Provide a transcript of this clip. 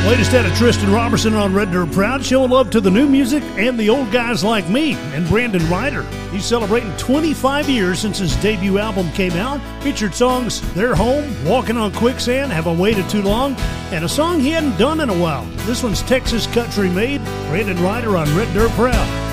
Latest out of Tristan Robertson on Red Dirt Proud, showing love to the new music and the old guys like me and Brandon Ryder. He's celebrating 25 years since his debut album came out. Featured songs They're Home, Walking on Quicksand, Have I Waited Too Long, and a song he hadn't done in a while. This one's Texas Country Made. Brandon Ryder on Red Dirt Proud.